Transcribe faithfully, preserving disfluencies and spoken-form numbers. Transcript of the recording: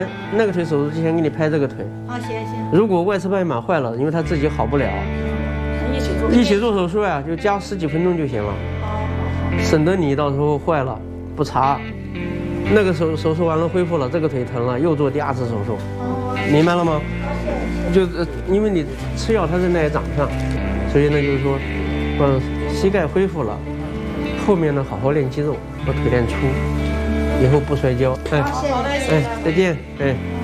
那个腿手术之前给你拍这个腿。 啊，行行。 如果外侧半月板坏了，因为他自己好不了， 一起做。 一起做手术呀，就加十几分钟就行了。省得你到时候坏了不查。那个手手术完了恢复了，这个腿疼了，又做第二次手术。明白了吗？就是因为你吃药它仍然长上，所以呢就是说，嗯，膝盖恢复了，后面呢好好练肌肉，把腿练粗，以后不摔跤。哎，哎，再见，哎。